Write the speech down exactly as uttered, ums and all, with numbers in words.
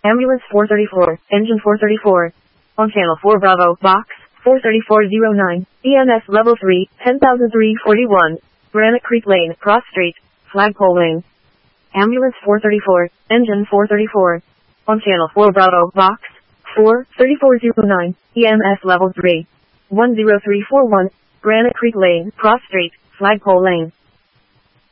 Ambulance four thirty-four, Engine four thirty-four. On Channel four Bravo, Box four thirty-four oh nine, E M S Level three, ten thousand three hundred forty-one. Granite Creek Lane, Cross Street, Flagpole Lane. Ambulance four thirty-four, Engine four thirty-four. On Channel four Bravo, Box four thirty-four oh nine, E M S Level three, one oh three four one. Granite Creek Lane, Cross Street, Flagpole Lane.